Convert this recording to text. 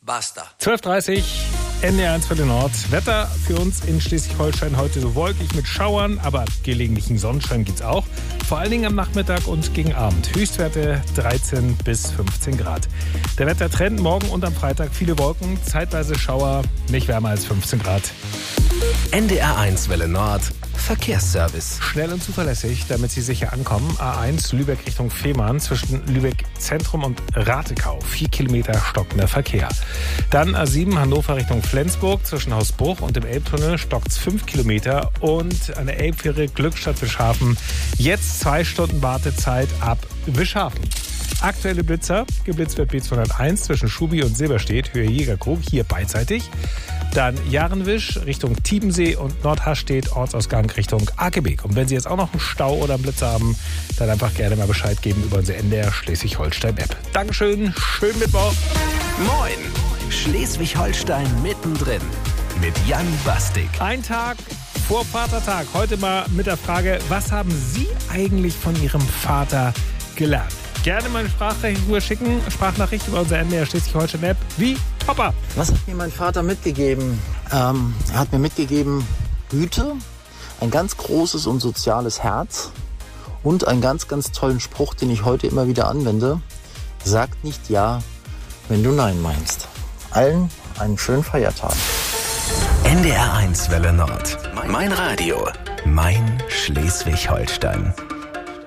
Basta. 12:30 NDR1 für den Nord. Wetter für uns in Schleswig-Holstein heute so wolkig mit Schauern, aber gelegentlichen Sonnenschein gibt's auch. Vor allen Dingen am Nachmittag und gegen Abend. Höchstwerte 13 bis 15 Grad. Der Wettertrend morgen und am Freitag viele Wolken, zeitweise Schauer, nicht wärmer als 15 Grad. NDR1 Welle Nord. Verkehrsservice. Schnell und zuverlässig, damit Sie sicher ankommen. A1 Lübeck Richtung Fehmarn zwischen Lübeck Zentrum und Ratekau. 4 Kilometer stockender Verkehr. Dann A7 Hannover Richtung Flensburg zwischen Hausbruch und dem Elbtunnel stockt's 5 Kilometer. Und an der Elbfähre Glückstadt Wischhafen jetzt 2 Stunden Wartezeit ab Wischhafen. Aktuelle Blitzer. Geblitzt wird B201 zwischen Schubi und Silberstedt, Höhe Jägerkrug, hier beidseitig. Dann Jahrenwisch Richtung Tiebensee und Nordhastedt, Ortsausgang Richtung Akebeek. Und wenn Sie jetzt auch noch einen Stau oder einen Blitzer haben, dann einfach gerne mal Bescheid geben über unsere NDR Schleswig-Holstein-App. Dankeschön, schönen Mittwoch. Moin, Schleswig-Holstein mittendrin mit Jan Bastik. Ein Tag vor Vatertag. Heute mal mit der Frage, was haben Sie eigentlich von Ihrem Vater gelernt? Gerne mal eine Sprachnachricht schicken. Sprachnachricht über unsere NDR Schleswig-Holstein-App wie Topper. Was hat mir mein Vater mitgegeben? Er hat mir mitgegeben Güte, ein ganz großes und soziales Herz und einen ganz, ganz tollen Spruch, den ich heute immer wieder anwende. Sag nicht Ja, wenn du Nein meinst. Allen einen schönen Feiertag. NDR1 Welle Nord. Mein Radio. Mein Schleswig-Holstein.